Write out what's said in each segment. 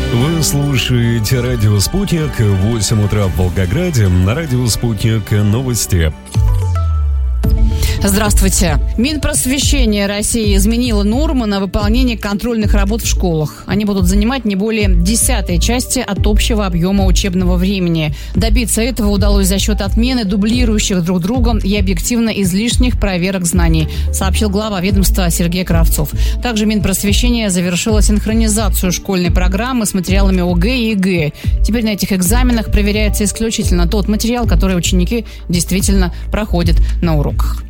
Вы слушаете радио «Спутник», 8 утра в Волгограде, на радио «Спутник» новости. Здравствуйте. Минпросвещение России изменило нормы на выполнение контрольных работ в школах. Они будут занимать не более 10% части от общего объема учебного времени. Добиться этого удалось за счет отмены дублирующих друг друга и объективно излишних проверок знаний, сообщил глава ведомства Сергей Кравцов. Также Минпросвещение завершило синхронизацию школьной программы с материалами ОГЭ и ЕГЭ. Теперь на этих экзаменах проверяется исключительно тот материал, который ученики действительно проходят на уроках.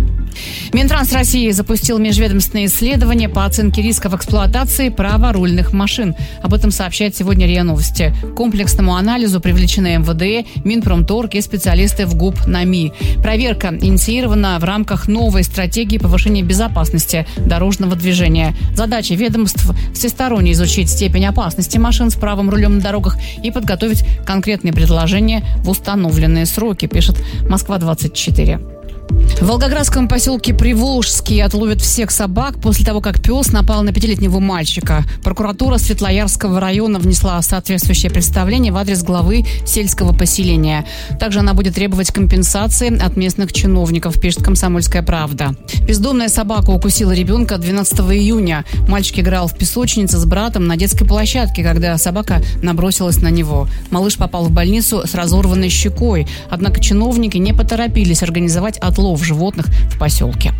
Минтранс России запустил межведомственное исследование по оценке рисков эксплуатации праворульных машин. Об этом сообщает сегодня РИА Новости. К комплексному анализу привлечены МВД, Минпромторг и специалисты в ГУП НАМИ. Проверка инициирована в рамках новой стратегии повышения безопасности дорожного движения. Задача ведомств – всесторонне изучить степень опасности машин с правым рулем на дорогах и подготовить конкретные предложения в установленные сроки, пишет Москва-24. В волгоградском поселке Приволжский отловят всех собак после того, как пес напал на 5-летнего мальчика. Прокуратура Светлоярского района внесла соответствующее представление в адрес главы сельского поселения. Также она будет требовать компенсации от местных чиновников, пишет «Комсомольская правда». Бездомная собака укусила ребенка 12 июня. Мальчик играл в песочнице с братом на детской площадке, когда собака набросилась на него. Малыш попал в больницу с разорванной щекой. Однако чиновники не поторопились организовать отлов животных в поселке.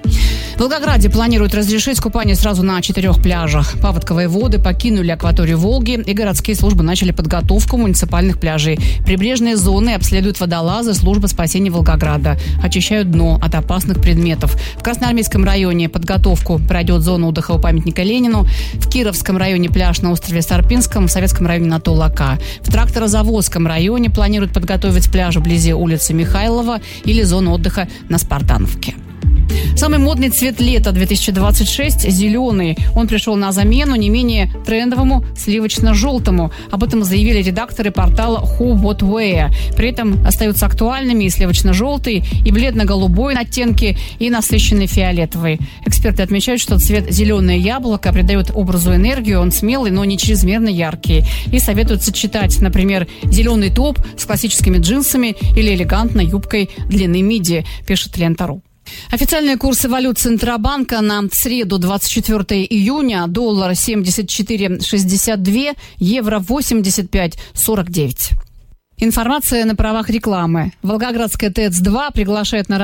В Волгограде планируют разрешить купание сразу на 4 пляжах. Паводковые воды покинули акваторию Волги, и городские службы начали подготовку муниципальных пляжей. Прибрежные зоны обследуют водолазы службы спасения Волгограда. Очищают дно от опасных предметов. В Красноармейском районе подготовку пройдет зона отдыха у памятника Ленину. В Кировском районе пляж на острове Сарпинском, в Советском районе на Толока. В Тракторозаводском районе планируют подготовить пляжи вблизи улицы Михайлова или зону отдыха на Спартановке. Самый модный цвет лета 2026 – зеленый. Он пришел на замену не менее трендовому сливочно-желтому. Об этом заявили редакторы портала Who What Wear. При этом остаются актуальными и сливочно-желтый, и бледно-голубой оттенки, и насыщенный фиолетовый. Эксперты отмечают, что цвет зеленое яблоко придает образу энергию. Он смелый, но не чрезмерно яркий. И советуют сочетать, например, зеленый топ с классическими джинсами или элегантной юбкой длины миди, пишет Лента.ру. Официальные курсы валют Центробанка на среду 24 июня. Доллар 74,62, евро 85,49. Информация на правах рекламы. Волгоградская ТЭЦ-2 приглашает на